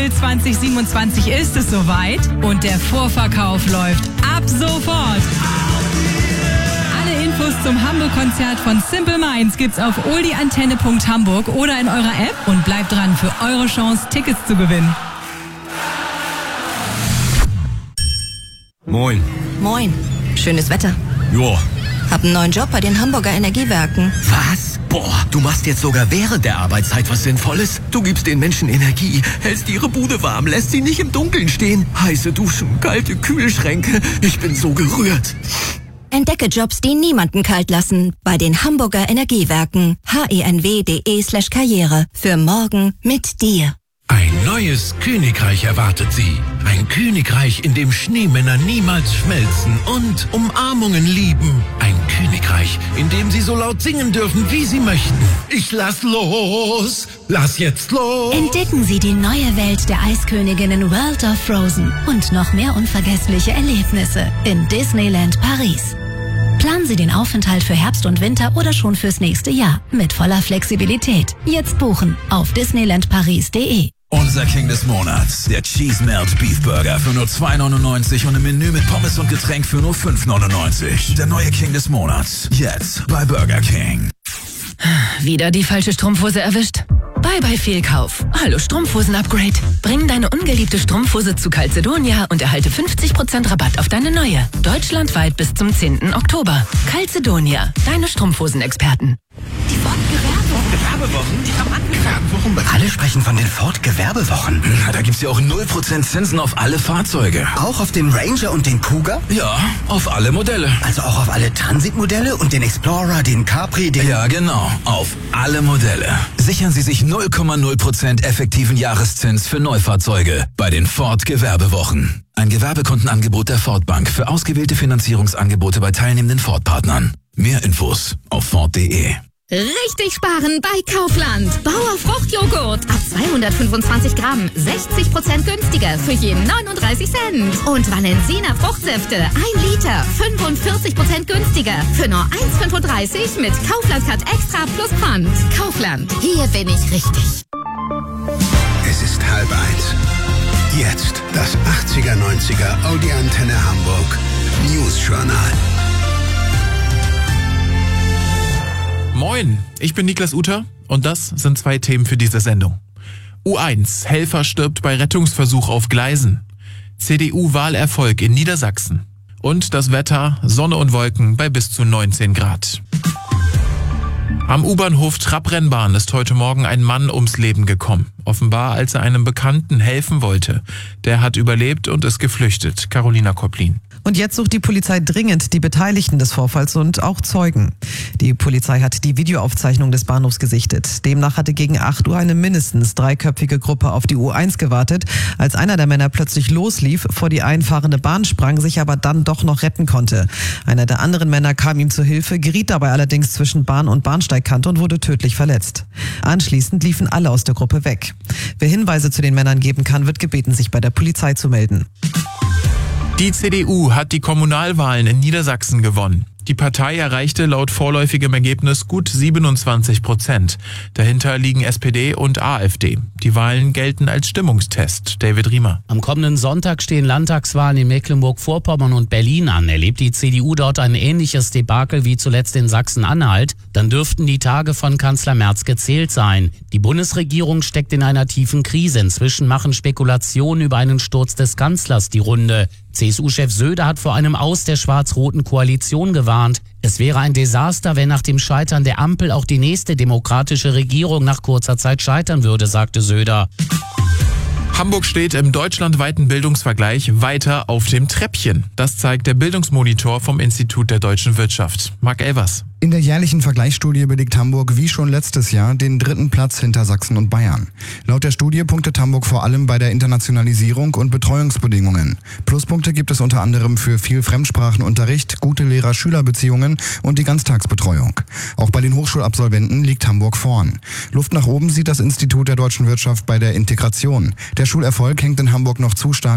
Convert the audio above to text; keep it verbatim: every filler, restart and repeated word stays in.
Festival zwanzig siebenundzwanzig ist es soweit und der Vorverkauf läuft ab sofort. Alle Infos zum Hamburg-Konzert von Simple Minds gibt's auf oldieantenne punkt hamburg oder in eurer App und bleibt dran für eure Chance, Tickets zu gewinnen. Moin. Moin. Schönes Wetter. Joa. Hab einen neuen Job bei den Hamburger Energiewerken. Was? Boah, du machst jetzt sogar während der Arbeitszeit was Sinnvolles. Du gibst den Menschen Energie, hältst ihre Bude warm, lässt sie nicht im Dunkeln stehen. Heiße Duschen, kalte Kühlschränke. Ich bin so gerührt. Entdecke Jobs, die niemanden kalt lassen. Bei den Hamburger Energiewerken. henw.de slash karriere. Für morgen mit dir. Ein neues Königreich erwartet Sie. Ein Königreich, in dem Schneemänner niemals schmelzen und Umarmungen lieben. Ein Königreich, in dem Sie so laut singen dürfen, wie Sie möchten. Ich lass los, lass jetzt los. Entdecken Sie die neue Welt der Eisköniginnen World of Frozen und noch mehr unvergessliche Erlebnisse in Disneyland Paris. Planen Sie den Aufenthalt für Herbst und Winter oder schon fürs nächste Jahr mit voller Flexibilität. Jetzt buchen auf disneyland paris punkt de. Unser King des Monats, der Cheese Melt Beef Burger für nur zwei neunundneunzig und ein Menü mit Pommes und Getränk für nur fünf neunundneunzig. Der neue King des Monats, jetzt bei Burger King. Wieder die falsche Strumpfhose erwischt? Bye bye Fehlkauf. Hallo Strumpfhosen-Upgrade. Bring deine ungeliebte Strumpfhose zu Calzedonia und erhalte fünfzig Prozent Rabatt auf deine neue. Deutschlandweit bis zum zehnten Oktober. Calzedonia, deine Strumpfhosen-Experten. Die Ford-Gewerbewochen. Gewerbewochen? Die haben Gewerbewochen. Alle sprechen von den Ford-Gewerbewochen. Na, da gibt's ja auch null Prozent Zinsen auf alle Fahrzeuge. Auch auf den Ranger und den Kuga? Ja, auf alle Modelle. Also auch auf alle Transitmodelle und den Explorer, den Capri, den... Ja, genau. Auf alle Modelle. Sichern Sie sich null Komma null Prozent effektiven Jahreszins für Neufahrzeuge bei den Ford Gewerbewochen. Ein Gewerbekundenangebot der Ford Bank für ausgewählte Finanzierungsangebote bei teilnehmenden Ford-Partnern. Mehr Infos auf ford punkt de. Richtig sparen bei Kaufland. Bauer Fruchtjoghurt ab zweihundertfünfundzwanzig Gramm, sechzig Prozent günstiger für je neununddreißig Cent. Und Valensina Fruchtsäfte, ein Liter, fünfundvierzig Prozent günstiger für nur eins Komma fünfunddreißig mit Kaufland-Card Extra plus Pfand. Kaufland, hier bin ich richtig. Es ist halb eins. Jetzt das achtziger neunziger Audi Antenne Hamburg News Journal. Moin, ich bin Niklas Uter und das sind zwei Themen für diese Sendung. U eins, Helfer stirbt bei Rettungsversuch auf Gleisen. C D U-Wahlerfolg in Niedersachsen. Und das Wetter, Sonne und Wolken bei bis zu neunzehn Grad. Am U-Bahnhof Trabrennbahn ist heute Morgen ein Mann ums Leben gekommen. Offenbar, als er einem Bekannten helfen wollte. Der hat überlebt und ist geflüchtet. Carolina Kopplin. Und jetzt sucht die Polizei dringend die Beteiligten des Vorfalls und auch Zeugen. Die Polizei hat die Videoaufzeichnung des Bahnhofs gesichtet. Demnach hatte gegen acht Uhr eine mindestens dreiköpfige Gruppe auf die U eins gewartet. Als einer der Männer plötzlich loslief, vor die einfahrende Bahn sprang, sich aber dann doch noch retten konnte. Einer der anderen Männer kam ihm zu Hilfe, geriet dabei allerdings zwischen Bahn- und Bahnsteigkante und wurde tödlich verletzt. Anschließend liefen alle aus der Gruppe weg. Wer Hinweise zu den Männern geben kann, wird gebeten, sich bei der Polizei zu melden. Die C D U hat die Kommunalwahlen in Niedersachsen gewonnen. Die Partei erreichte laut vorläufigem Ergebnis gut siebenundzwanzig Prozent. Dahinter liegen S P D und AfD. Die Wahlen gelten als Stimmungstest. David Riemer. Am kommenden Sonntag stehen Landtagswahlen in Mecklenburg-Vorpommern und Berlin an. Erlebt die C D U dort ein ähnliches Debakel wie zuletzt in Sachsen-Anhalt, dann dürften die Tage von Kanzler Merz gezählt sein. Die Bundesregierung steckt in einer tiefen Krise. Inzwischen machen Spekulationen über einen Sturz des Kanzlers die Runde. C S U-Chef Söder hat vor einem Aus der schwarz-roten Koalition gewarnt. Es wäre ein Desaster, wenn nach dem Scheitern der Ampel auch die nächste demokratische Regierung nach kurzer Zeit scheitern würde, sagte Söder. Hamburg steht im deutschlandweiten Bildungsvergleich weiter auf dem Treppchen. Das zeigt der Bildungsmonitor vom Institut der deutschen Wirtschaft. Marc Elvers. In der jährlichen Vergleichsstudie belegt Hamburg wie schon letztes Jahr den dritten Platz hinter Sachsen und Bayern. Laut der Studie punktet Hamburg vor allem bei der Internationalisierung und Betreuungsbedingungen. Pluspunkte gibt es unter anderem für viel Fremdsprachenunterricht, gute Lehrer-Schüler-Beziehungen und die Ganztagsbetreuung. Auch bei den Hochschulabsolventen liegt Hamburg vorn. Luft nach oben sieht das Institut der deutschen Wirtschaft bei der Integration. Der Schulerfolg hängt in Hamburg noch zu stark